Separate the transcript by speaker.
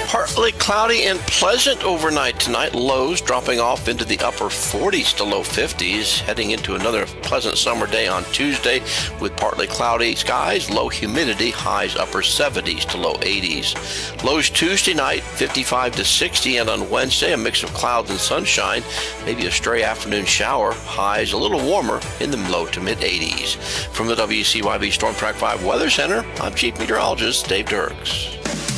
Speaker 1: Partly cloudy and pleasant overnight tonight. Lows dropping off into the upper 40s to low 50s. Heading into another pleasant summer day on Tuesday with partly cloudy skies, low humidity, highs upper 70s to low 80s. Lows Tuesday night, 55 to 60, and on Wednesday, a mix of clouds and sunshine. Maybe a stray afternoon shower. Highs a little warmer in the low to mid 80s. From the WCYB Storm Track 5 Weather Center, I'm Chief Meteorologist Dave Dirks.